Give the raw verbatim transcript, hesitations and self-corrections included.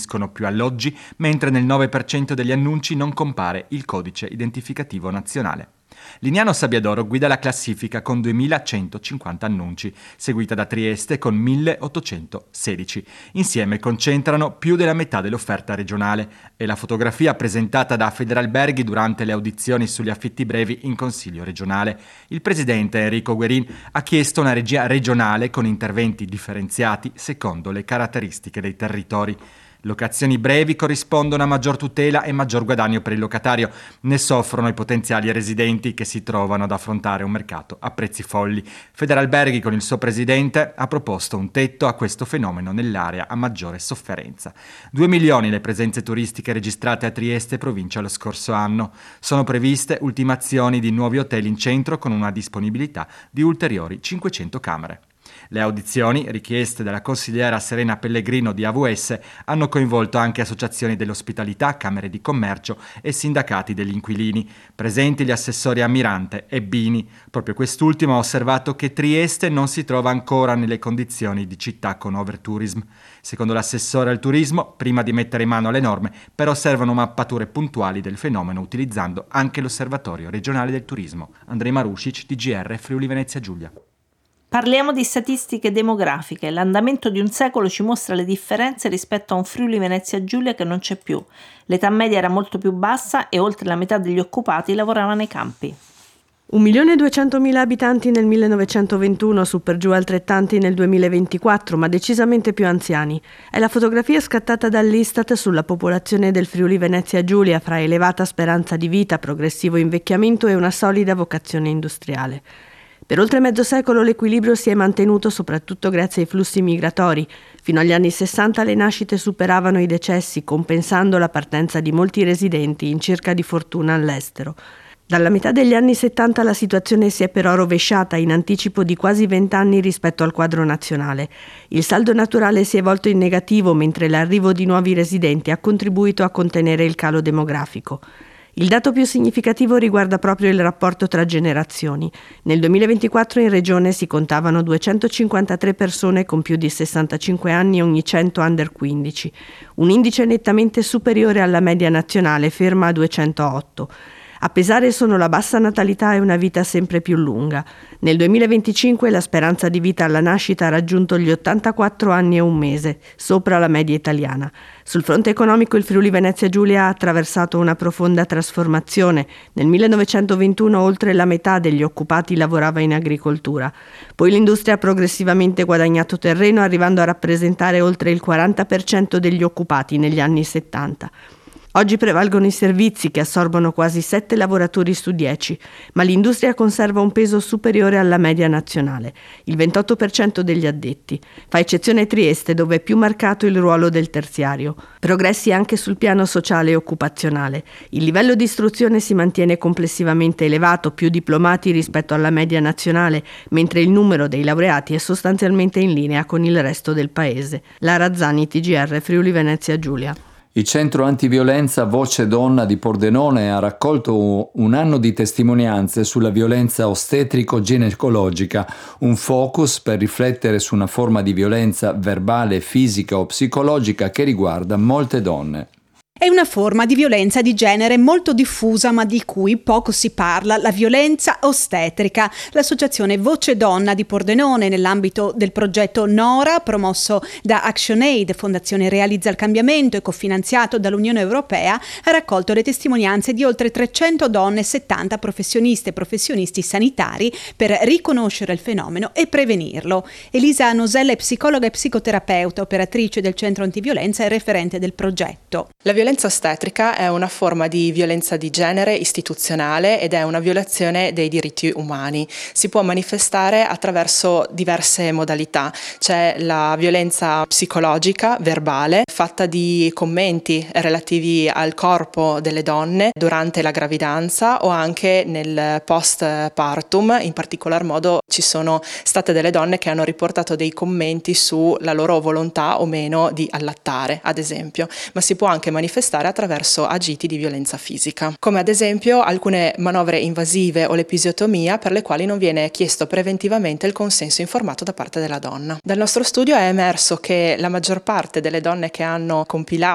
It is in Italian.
gestiscono più alloggi, mentre nel nove per cento degli annunci non compare il codice identificativo nazionale. Lignano Sabbiadoro guida la classifica con duemilacentocinquanta annunci, seguita da Trieste con milleottocentosedici. Insieme concentrano più della metà dell'offerta regionale. È la fotografia presentata da Federalberghi durante le audizioni sugli affitti brevi in Consiglio regionale. Il presidente Enrico Guerin ha chiesto una regia regionale con interventi differenziati secondo le caratteristiche dei territori. Locazioni brevi corrispondono a maggior tutela e maggior guadagno per il locatario. Ne soffrono i potenziali residenti che si trovano ad affrontare un mercato a prezzi folli. Federalberghi, con il suo presidente, ha proposto un tetto a questo fenomeno nell'area a maggiore sofferenza. Due milioni le presenze turistiche registrate a Trieste e provincia lo scorso anno. Sono previste ultimazioni di nuovi hotel in centro con una disponibilità di ulteriori cinquecento camere. Le audizioni, richieste dalla consigliera Serena Pellegrino di A V S, hanno coinvolto anche associazioni dell'ospitalità, camere di commercio e sindacati degli inquilini. Presenti gli assessori Ammirante e Bini. Proprio quest'ultimo ha osservato che Trieste non si trova ancora nelle condizioni di città con overtourism. Secondo l'assessore al turismo, prima di mettere mano alle norme, però servono mappature puntuali del fenomeno utilizzando anche l'Osservatorio regionale del turismo. Andrej Marušić, T G R, Friuli Venezia Giulia. Parliamo di statistiche demografiche. L'andamento di un secolo ci mostra le differenze rispetto a un Friuli Venezia Giulia che non c'è più. L'età media era molto più bassa e oltre la metà degli occupati lavorava nei campi. un milione duecentomila abitanti nel millenovecentoventuno, su per giù altrettanti nel duemilaventiquattro, ma decisamente più anziani. È la fotografia scattata dall'Istat sulla popolazione del Friuli Venezia Giulia, fra elevata speranza di vita, progressivo invecchiamento e una solida vocazione industriale. Per oltre mezzo secolo l'equilibrio si è mantenuto soprattutto grazie ai flussi migratori. Fino agli anni sessanta le nascite superavano i decessi, compensando la partenza di molti residenti in cerca di fortuna all'estero. Dalla metà degli anni settanta la situazione si è però rovesciata in anticipo di quasi vent'anni rispetto al quadro nazionale. Il saldo naturale si è volto in negativo, mentre l'arrivo di nuovi residenti ha contribuito a contenere il calo demografico. Il dato più significativo riguarda proprio il rapporto tra generazioni. Nel duemilaventiquattro in regione si contavano duecentocinquantatré persone con più di sessantacinque anni ogni cento under quindici, un indice nettamente superiore alla media nazionale, ferma a duecentootto. A pesare sono la bassa natalità e una vita sempre più lunga. Nel duemilaventicinque la speranza di vita alla nascita ha raggiunto gli ottantaquattro anni e un mese, sopra la media italiana. Sul fronte economico il Friuli Venezia Giulia ha attraversato una profonda trasformazione. Nel millenovecentoventuno oltre la metà degli occupati lavorava in agricoltura. Poi l'industria ha progressivamente guadagnato terreno, arrivando a rappresentare oltre il quaranta per cento degli occupati negli anni settanta. Oggi prevalgono i servizi, che assorbono quasi sette lavoratori su dieci, ma l'industria conserva un peso superiore alla media nazionale, il ventotto per cento degli addetti. Fa eccezione Trieste, dove è più marcato il ruolo del terziario. Progressi anche sul piano sociale e occupazionale. Il livello di istruzione si mantiene complessivamente elevato, più diplomati rispetto alla media nazionale, mentre il numero dei laureati è sostanzialmente in linea con il resto del paese. Lara Zani, T G R, Friuli Venezia Giulia. Il centro antiviolenza Voce Donna di Pordenone ha raccolto un anno di testimonianze sulla violenza ostetrico-ginecologica, un focus per riflettere su una forma di violenza verbale, fisica o psicologica che riguarda molte donne. È una forma di violenza di genere molto diffusa ma di cui poco si parla, la violenza ostetrica. L'associazione Voce Donna di Pordenone, nell'ambito del progetto Nora, promosso da ActionAid, Fondazione Realizza il Cambiamento e cofinanziato dall'Unione Europea, ha raccolto le testimonianze di oltre trecento donne e settanta professioniste e professionisti sanitari per riconoscere il fenomeno e prevenirlo. Elisa Nosella è psicologa e psicoterapeuta, operatrice del centro antiviolenza e referente del progetto. La violenza ostetrica è una forma di violenza di genere istituzionale ed è una violazione dei diritti umani. Si può manifestare attraverso diverse modalità. C'è la violenza psicologica, verbale, fatta di commenti relativi al corpo delle donne durante la gravidanza o anche nel postpartum. In particolar modo ci sono state delle donne che hanno riportato dei commenti sulla loro volontà o meno di allattare, ad esempio, ma si può anche manifestare attraverso agiti di violenza fisica, come ad esempio alcune manovre invasive o l'episiotomia per le quali non viene chiesto preventivamente il consenso informato da parte della donna. Dal nostro studio è emerso che la maggior parte delle donne che hanno compilato